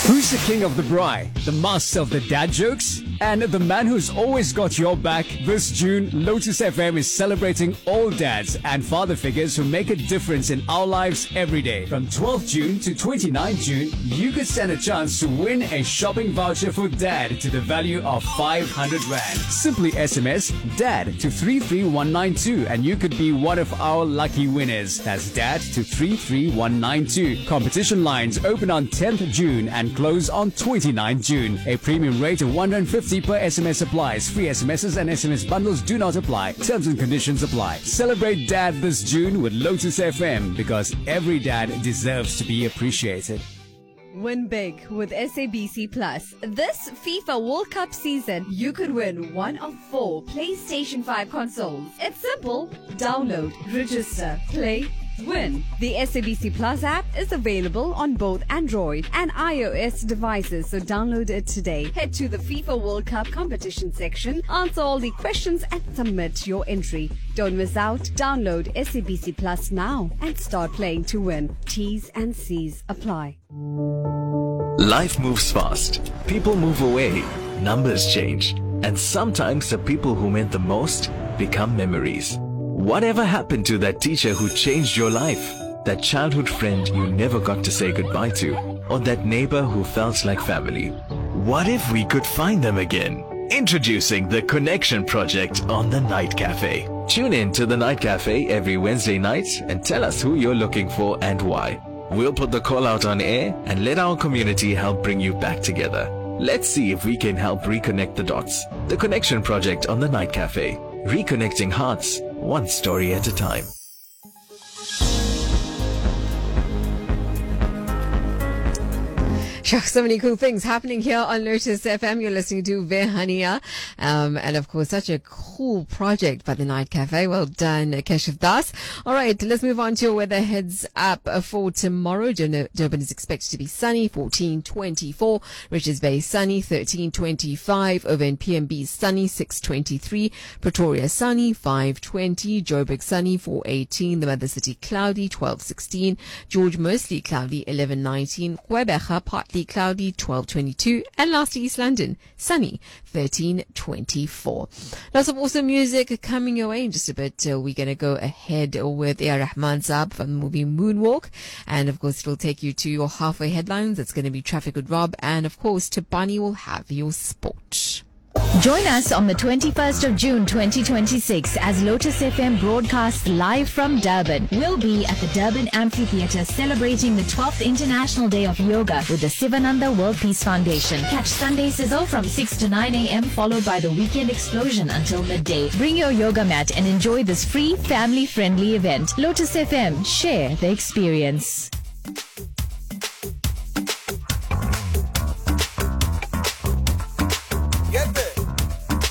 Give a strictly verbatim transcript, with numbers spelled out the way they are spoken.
Who's the king of the braai, the master of the dad jokes, and the man who's always got your back? This June, Lotus F M is celebrating all dads and father figures who make a difference in our lives every day. From twelfth June to twenty-ninth June, you could stand a chance to win a shopping voucher for dad to the value of five hundred rand. Simply S M S DAD to three three one nine two and you could be one of our lucky winners. That's DAD to three three one nine two. Competition lines open on tenth June and close on twenty-ninth June. A premium rate of one hundred fifty per S M S applies. Free S M Ss and S M S bundles do not apply. Terms and conditions apply. Celebrate dad this June with Lotus F M because every dad deserves to be appreciated. Win big with S A B C Plus. This FIFA World Cup season, you could win one of four PlayStation five consoles. It's simple. Download, register, play, win. The S A B C Plus app is available on both Android and iOS devices, so download it today. Head to the FIFA World Cup competition section, answer all the questions and submit your entry. Don't miss out. Download S A B C Plus now and start playing to win. T's and C's apply. Life moves fast. People move away. Numbers change. And sometimes the people who meant the most become memories. Whatever happened to that teacher who changed your life? That childhood friend you never got to say goodbye to? Or that neighbor who felt like family? What if we could find them again? Introducing the Connection Project on the Night Cafe. Tune in to the Night Cafe every Wednesday night and tell us who you're looking for and why. We'll put the call out on air and let our community help bring you back together. Let's see if we can help reconnect the dots. The Connection Project on the Night Cafe. Reconnecting hearts, one story at a time. Sure, so many cool things happening here on Lotus F M. You're listening to Vehania. Um, and of course, such a cool project by the Night Cafe. Well done, Keshav Das. All right, let's move on to your weather heads up for tomorrow. Durban is expected to be sunny, fourteen twenty-four. Richards Bay sunny, thirteen twenty-five. Over in P M B sunny, six twenty-three. Pretoria sunny, five twenty. Joburg sunny, four eighteen. The Mother City cloudy, twelve sixteen. George mostly cloudy, eleven nineteen. Gqeberha partly cloudy, twelve twenty-two, and lastly East London sunny, thirteen twenty-four. Lots of awesome music coming your way in just a bit. Uh, we're going to go ahead with A R Rahman Saab from the movie Moonwalk, and of course it will take you to your halfway headlines. It's going to be Traffic with Rob, and of course Tabani will have your sport. Join us on the twenty-first of June twenty twenty-six as Lotus F M broadcasts live from Durban. We'll be at the Durban Amphitheatre celebrating the twelfth International Day of Yoga with the Sivananda World Peace Foundation. Catch Sunday Sizzle from six to nine a.m. followed by the Weekend Explosion until midday. Bring your yoga mat and enjoy this free family-friendly event. Lotus F M, share the experience.